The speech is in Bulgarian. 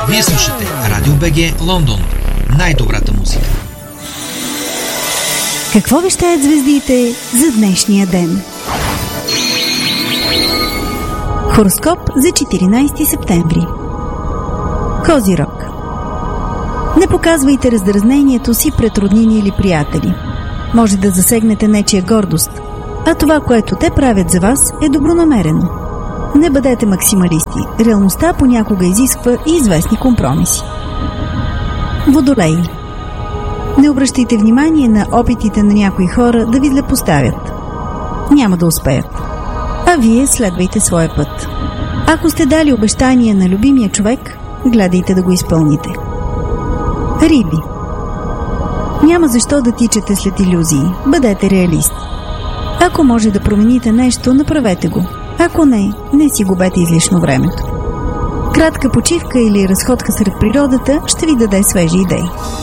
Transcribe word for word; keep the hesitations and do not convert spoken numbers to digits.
Вие слушате Радио БГ Лондон. Най-добрата музика. Какво вещаят звездите за днешния ден? Хороскоп за четиринайсети септември. Козирог. Не показвайте раздразнението си пред роднини или приятели. Може да засегнете нечия гордост, а това, което те правят за вас, е добронамерено. Не бъдете максималисти. Реалността понякога изисква и известни компромиси. Водолей. Не обръщайте внимание на опитите на някои хора да ви злепоставят. Няма да успеят. А вие следвайте своя път. Ако сте дали обещание на любимия човек, гледайте да го изпълните. Риби. Няма защо да тичате след илюзии. Бъдете реалист. Ако може да промените нещо, направете го. Ако не, не си губете излишно времето. Кратка почивка или разходка сред природата ще ви даде свежи идеи.